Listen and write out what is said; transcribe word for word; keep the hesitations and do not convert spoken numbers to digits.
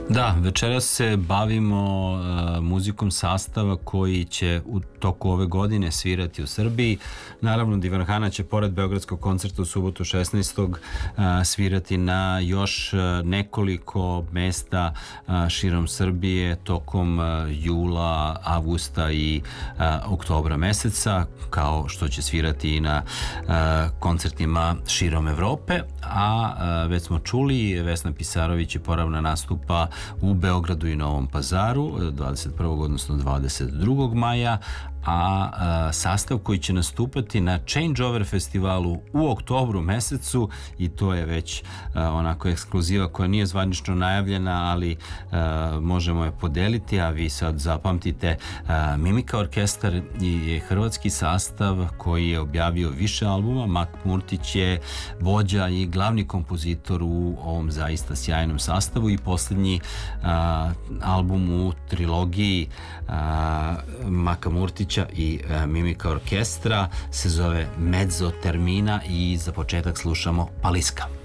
Da, večeras se bavimo uh, muzikom sastava koji će u toku ove godine svirati u Srbiji. Naravno, Divanhana će pored Beogradskog koncerta u subotu šesnaestog Uh, svirati na još uh, nekoliko mesta uh, širom Srbije tokom uh, jula, avgusta i uh, oktobra meseca, kao što će svirati i na uh, koncertima širom Evrope. A uh, već smo čuli, Vesna Pisarović je poravna nastupa u Beogradu i Novom Pazaru dvadeset prvog odnosno dvadeset drugog maja, a, a sastav koji će nastupati na Changeover festivalu u oktobru mesecu, i to je već a, onako ekskluziva koja nije zvanično najavljena, ali a, možemo je podeliti, a vi sad zapamtite, a, Mimika orkestar je hrvatski sastav koji je objavio više albuma. Mak Murtić je vođa i glavni kompozitor u ovom zaista sjajnom sastavu, i posljednji a, album u trilogiji a, Maka Murtića i a, Mimika orkestra se zove Mezzo Termina, i za početak slušamo Paliska.